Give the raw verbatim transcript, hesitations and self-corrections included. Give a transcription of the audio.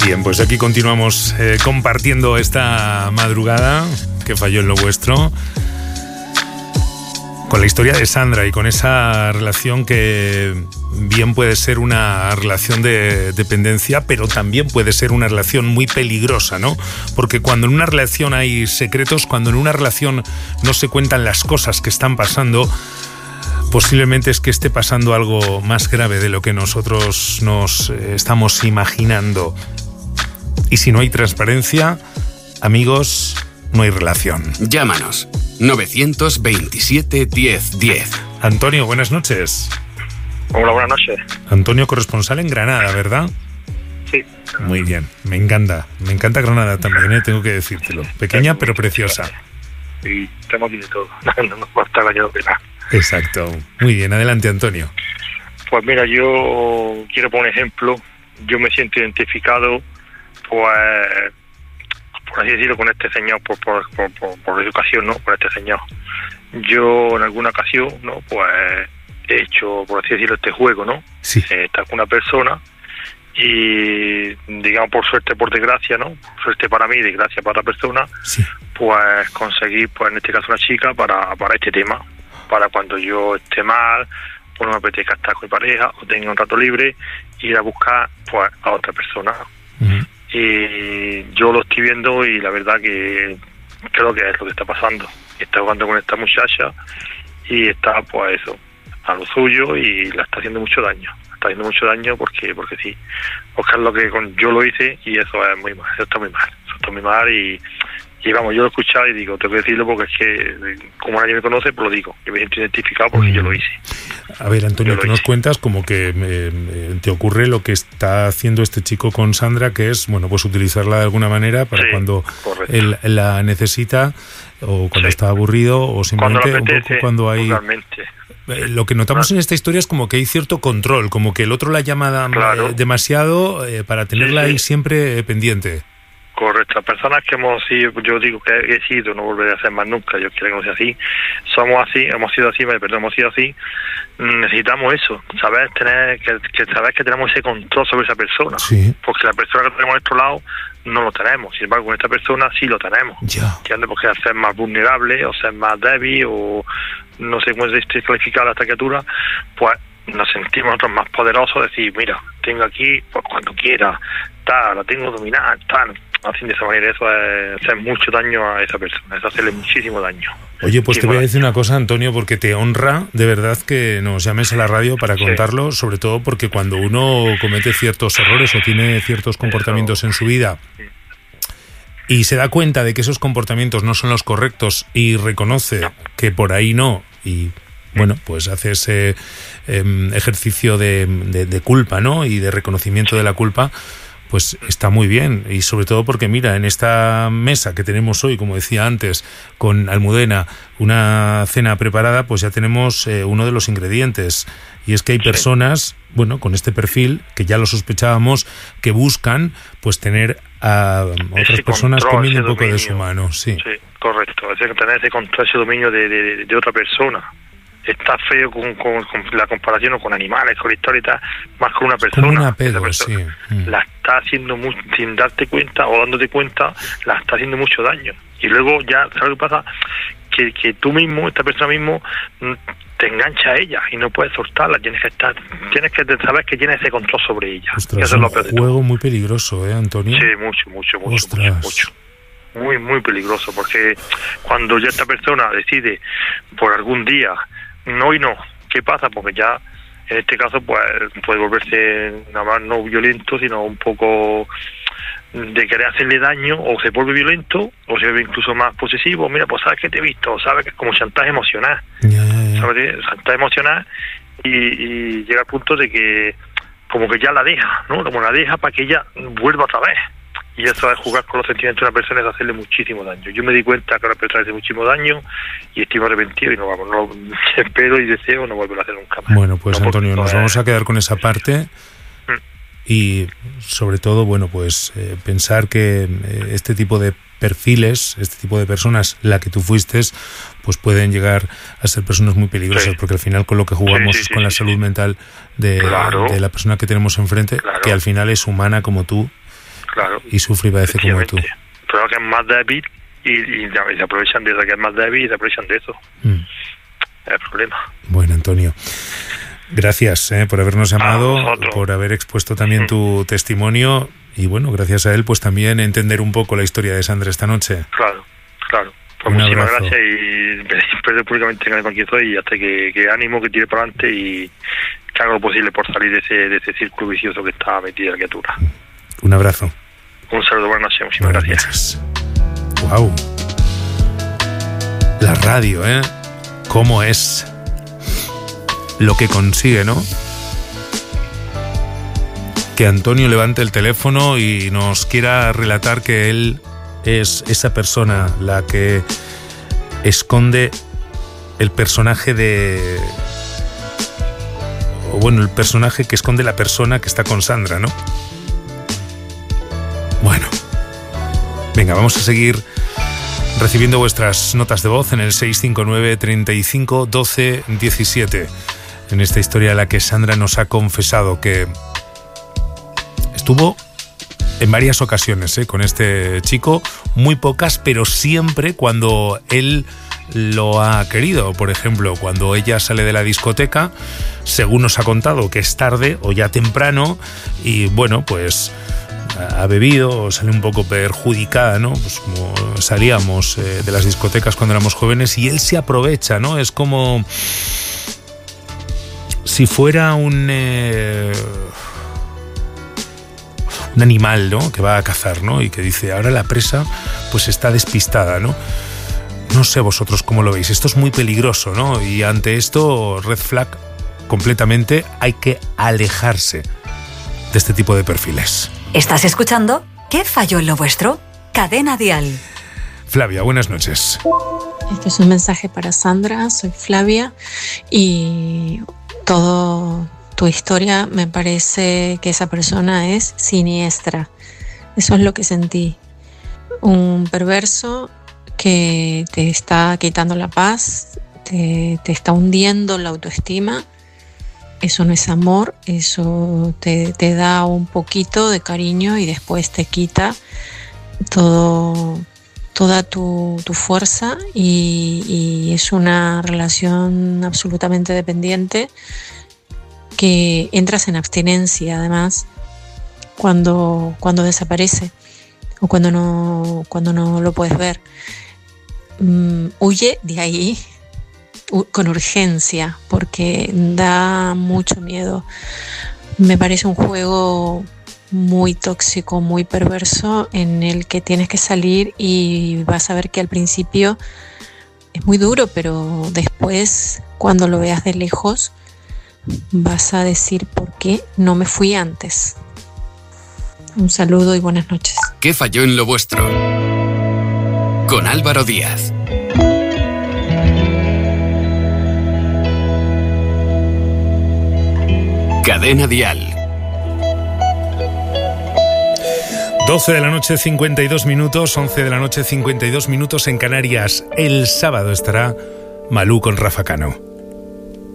Bien, pues aquí continuamos eh, compartiendo esta madrugada que falló en lo vuestro, con la historia de Sandra y con esa relación que bien puede ser una relación de dependencia, pero también puede ser una relación muy peligrosa, ¿no? Porque cuando en una relación hay secretos, cuando en una relación no se cuentan las cosas que están pasando, posiblemente es que esté pasando algo más grave de lo que nosotros nos eh, estamos imaginando. Y si no hay transparencia, amigos, no hay relación. Llámanos. novecientos veintisiete diez diez. Antonio, buenas noches. Hola, buenas noches. Antonio, corresponsal en Granada, ¿verdad? Sí. Muy bien, me encanta. Me encanta Granada también, ¿eh? Tengo que decírtelo. Pequeña pero preciosa. Y tenemos aquí de todo. No nos cuesta ganar de nada. Exacto. Muy bien, adelante, Antonio. Pues mira, yo quiero poner un ejemplo. Yo me siento identificado, pues, por así decirlo, con este señor, por, por, por, por, por educación, ¿no? Con este señor. Yo en alguna ocasión, ¿no? Pues he hecho, por así decirlo, este juego, ¿no? Sí. Eh, estar con una persona y, digamos, por suerte, por desgracia, ¿no? Por suerte para mí, desgracia para la persona, Sí. pues conseguir, pues en este caso una chica para, para este tema, para cuando yo esté mal, pues no me apetezca estar con mi pareja o tenga un rato libre, ir a buscar, pues, a otra persona. Uh-huh. Y yo lo estoy viendo y la verdad que creo que es lo que está pasando. Está jugando con esta muchacha y está, pues eso, a lo suyo y la está haciendo mucho daño. Está haciendo mucho daño porque porque sí. Oscar, lo que con, yo lo hice y eso es muy mal. Eso está muy mal. Eso está muy mal y, y vamos, yo lo he escuchado y digo, tengo que decirlo porque es que como nadie me conoce, pues lo digo. Yo me siento identificado porque mm. yo lo hice. A ver, Antonio, Yo tú lo nos hice. cuentas como que eh, te ocurre lo que está haciendo este chico con Sandra, que es, bueno, pues utilizarla de alguna manera para Sí, cuando correcto. él la necesita o cuando Sí. está aburrido o simplemente Cuando le un apetece, poco cuando hay... totalmente. Eh, Lo que notamos en esta historia es como que hay cierto control, como que el otro la llama Claro. eh, demasiado eh, para tenerla Sí, sí. ahí siempre eh, pendiente. Correcto, las personas que hemos sido, yo digo que he sido, no volveré a ser más nunca, yo quiero que no sea así, somos así, hemos sido así, perdón, hemos sido así, necesitamos eso, saber tener, que, que saber que tenemos ese control sobre esa persona, Sí. porque la persona que tenemos a nuestro lado no lo tenemos, sin embargo con esta persona sí lo tenemos, Ya. ¿entiendes? Porque al ser más vulnerable, o ser más débil, o no sé cómo se califica la criatura, pues nos sentimos nosotros más poderosos, decir, mira, tengo aquí, pues cuando quiera, tal, la tengo dominada, tal, así de esa manera, eso es hacer mucho daño a esa persona, es hacerle muchísimo daño. Oye, pues Sí, te voy a bueno. decir una cosa, Antonio, porque te honra de verdad que nos llames a la radio para Sí. contarlo, sobre todo porque cuando uno comete ciertos errores o tiene ciertos comportamientos en su vida y se da cuenta de que esos comportamientos no son los correctos y reconoce No. que por ahí no, y bueno, pues hace ese eh, ejercicio de, de, de culpa, ¿no? Y de reconocimiento de la culpa, pues está muy bien. Y sobre todo porque, mira, en esta mesa que tenemos hoy, como decía antes, con Almudena, una cena preparada, pues ya tenemos eh, uno de los ingredientes. Y es que hay personas, bueno, con este perfil, que ya lo sospechábamos, que buscan, pues, tener a otras Ese personas control, comiendo ese un poco de dominio. su mano. Sí. Sí, correcto, es tener ese control, ese dominio de, de, de otra persona. Está feo con, con, con la comparación o con animales, con la historia y tal, más con una persona. Como un Esa apego, persona sí. Mm. La está haciendo, mu- sin darte cuenta o dándote cuenta, la está haciendo mucho daño. Y luego ya, ¿sabes lo que pasa? Que, que tú mismo, esta persona mismo, mm, te engancha a ella y no puedes soltarla. Tienes que estar, tienes que saber que tienes ese control sobre ella. Ostras, Eso es es lo un peor de todo. juego muy peligroso, ¿eh, Antonio? Sí, mucho, mucho, mucho, Ostras. mucho, mucho. Muy, muy peligroso, porque cuando ya esta persona decide por algún día, no y no, ¿qué pasa? Porque ya, en este caso, pues puede volverse nada más no violento, sino un poco de querer hacerle daño, o se vuelve violento, o se vuelve incluso más posesivo. Mira, pues sabes que te he visto, sabes que es como chantaje emocional, Ya, ya, ya. ¿sabes? Chantaje emocional, y, y llega al punto de que como que ya la deja, ¿no? Como la deja para que ella vuelva otra vez. Y eso es jugar con los sentimientos de una persona, es hacerle muchísimo daño. Yo me di cuenta que a una persona hace muchísimo daño y estoy arrepentido y no vamos, no espero y deseo no volver a hacer nunca más. Bueno, pues No, Antonio, porque nos no vamos es- a quedar con esa parte Mm. y sobre todo, bueno, pues eh, pensar que eh, este tipo de perfiles, este tipo de personas, la que tú fuiste, pues pueden llegar a ser personas muy peligrosas, Sí. porque al final con lo que jugamos Sí, sí, es sí, con la sí, salud sí. mental de, Claro. de la persona que tenemos enfrente, Claro. que al final es humana como tú. claro. Y sufre y padece como tú. Pero que es más débil y, y, y se aprovechan de eso, que es más débil y se aprovechan de eso. Mm. Es el problema. Bueno, Antonio, gracias eh, por habernos llamado, por haber expuesto también mm. tu testimonio y bueno, gracias a él pues también entender un poco la historia de Sandra esta noche. Claro, claro. Pues un muchísimas abrazo. Gracias y espero públicamente que con quien soy y hasta que, que ánimo, que tire para adelante y que haga lo posible por salir de ese, de ese círculo vicioso que está metida la criatura. Un abrazo. Un saludo, buenas noches, muchísimas buenas gracias. Noches. Wow. La radio, ¿eh? ¿Cómo es lo que consigue, no? Que Antonio levante el teléfono y nos quiera relatar que él es esa persona la que esconde el personaje de... o bueno, el personaje que esconde la persona que está con Sandra, ¿no? Bueno, venga, vamos a seguir recibiendo vuestras notas de voz en el seis cinco nueve, treinta y cinco, doce, diecisiete. En esta historia en la que Sandra nos ha confesado que estuvo en varias ocasiones ¿eh? con este chico, muy pocas, pero siempre cuando él lo ha querido. Por ejemplo, cuando ella sale de la discoteca, según nos ha contado que es tarde o ya temprano, y bueno, pues ha bebido o sale un poco perjudicada, ¿no? Pues como salíamos eh, de las discotecas cuando éramos jóvenes, y él se aprovecha, ¿no? Es como si fuera un... Eh, un animal, ¿no? Que va a cazar, ¿no? Y que dice, ahora la presa pues está despistada, ¿no? No sé vosotros cómo lo veis. Esto es muy peligroso, ¿no? Y ante esto, red flag completamente, hay que alejarse de este tipo de perfiles. ¿Estás escuchando? ¿Qué falló en lo vuestro? Cadena Dial. Flavia, buenas noches. Este es un mensaje para Sandra, soy Flavia y todo... tu historia, me parece que esa persona es siniestra. Eso es lo que sentí. Un perverso que te está quitando la paz, te, te está hundiendo la autoestima. Eso no es amor, eso te, te da un poquito de cariño y después te quita todo, toda tu, tu fuerza y, y es una relación absolutamente dependiente, que entras en abstinencia además cuando, cuando desaparece o cuando no, cuando no lo puedes ver. Mm, huye de ahí u- con urgencia porque da mucho miedo. Me parece un juego muy tóxico, muy perverso, en el que tienes que salir y vas a ver que al principio es muy duro, pero después, cuando lo veas de lejos, vas a decir por qué no me fui antes. Un saludo y buenas noches. ¿Qué falló en lo vuestro? Con Álvaro Díaz. Cadena Dial. doce de la noche, cincuenta y dos minutos, once de la noche, cincuenta y dos minutos en Canarias. El sábado estará Malú con Rafa Cano.